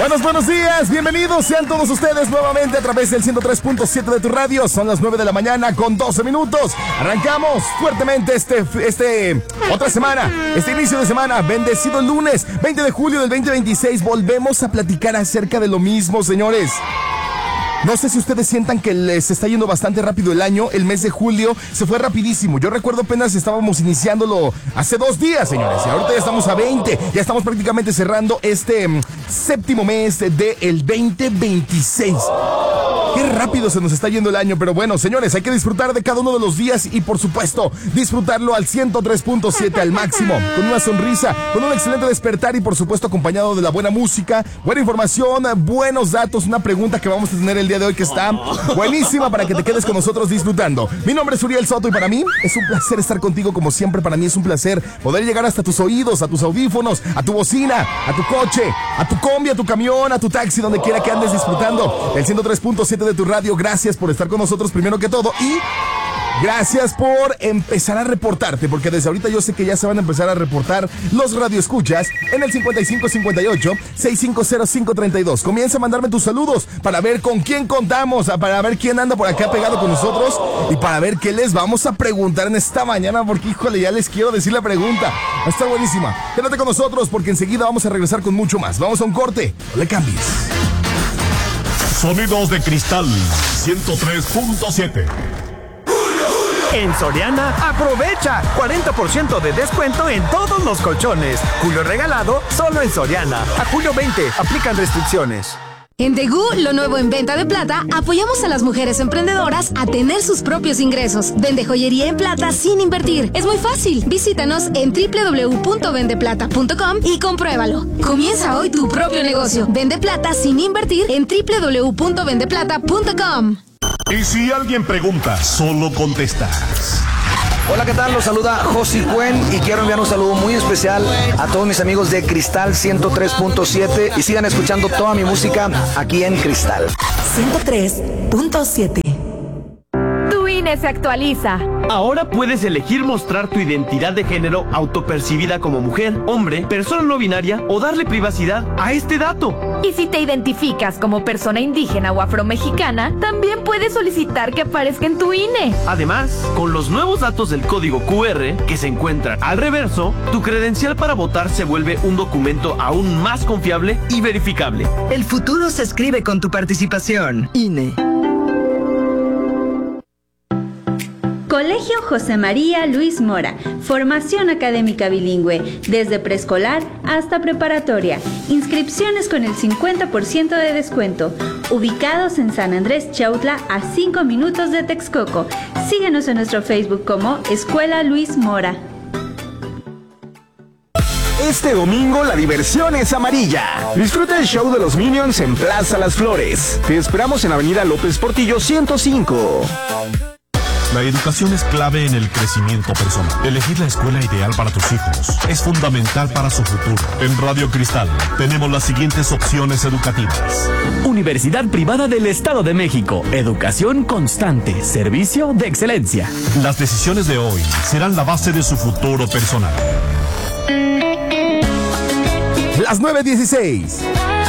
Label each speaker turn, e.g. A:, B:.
A: Buenos días, bienvenidos sean todos ustedes nuevamente a través del 103.7 de tu radio. Son las 9 de la mañana con 12 minutos. Arrancamos fuertemente otra semana, este inicio de semana, bendecido lunes, 20 de julio del 2026. Volvemos a platicar acerca de lo mismo, señores. No sé si ustedes sientan que les está yendo bastante rápido el año. El mes de julio se fue rapidísimo. Yo recuerdo apenas estábamos iniciándolo hace 2 días, señores. Y ahorita ya estamos a 20. Ya estamos prácticamente cerrando este séptimo mes del 2026. Qué rápido se nos está yendo el año, pero bueno, señores, hay que disfrutar de cada uno de los días y, por supuesto, disfrutarlo al 103.7 al máximo, con una sonrisa, con un excelente despertar y, por supuesto, acompañado de la buena música, buena información, buenos datos, una pregunta que vamos a tener el día de hoy que está buenísima para que te quedes con nosotros disfrutando. Mi nombre es Uriel Soto y para mí es un placer estar contigo como siempre. Para mí es un placer poder llegar hasta tus oídos, a tus audífonos, a tu bocina, a tu coche, a tu combi, a tu camión, a tu taxi, donde quiera que andes disfrutando el 103.7 de tu radio. Gracias por estar con nosotros primero que todo y gracias por empezar a reportarte, porque desde ahorita yo sé que ya se van a empezar a reportar los radioescuchas en el 5558-650532. Comienza a mandarme tus saludos para ver con quién contamos, para ver quién anda por acá pegado con nosotros y para ver qué les vamos a preguntar en esta mañana, porque híjole, ya les quiero decir la pregunta. Está buenísima. Quédate con nosotros porque enseguida vamos a regresar con mucho más. Vamos a un corte, no le cambies.
B: Sonidos de Cristal 103.7.
C: En Soriana, aprovecha 40% de descuento en todos los colchones. Julio regalado, solo en Soriana. A julio 20, aplican restricciones.
D: En Tegu, lo nuevo en venta de plata, apoyamos a las mujeres emprendedoras a tener sus propios ingresos. Vende joyería en plata sin invertir. Es muy fácil. Visítanos en www.vendeplata.com y compruébalo. Comienza hoy tu propio negocio. Vende plata sin invertir en www.vendeplata.com.
B: Y si alguien pregunta, solo contestas.
E: Hola, ¿qué tal? Los saluda Josi Cuen y quiero enviar un saludo muy especial a todos mis amigos de Cristal 103.7 y sigan escuchando toda mi música aquí en Cristal
F: 103.7.
G: Tu INE se actualiza.
H: Ahora puedes elegir mostrar tu identidad de género autopercibida como mujer, hombre, persona no binaria o darle privacidad a este dato.
G: Y si te identificas como persona indígena o afromexicana, también puedes solicitar que aparezca en tu INE.
H: Además, con los nuevos datos del código QR que se encuentran al reverso, tu credencial para votar se vuelve un documento aún más confiable y verificable.
F: El futuro se escribe con tu participación. INE.
I: Colegio José María Luis Mora, formación académica bilingüe, desde preescolar hasta preparatoria, inscripciones con el 50% de descuento, ubicados en San Andrés Chautla a 5 minutos de Texcoco. Síguenos en nuestro Facebook como Escuela Luis Mora.
J: Este domingo la diversión es amarilla. Disfruta el show de los Minions en Plaza Las Flores. Te esperamos en Avenida López Portillo 105.
B: La educación es clave en el crecimiento personal. Elegir la escuela ideal para tus hijos es fundamental para su futuro. En Radio Cristal tenemos las siguientes opciones educativas.
K: Universidad Privada del Estado de México. Educación constante. Servicio de excelencia.
B: Las decisiones de hoy serán la base de su futuro personal.
A: Las 9:16.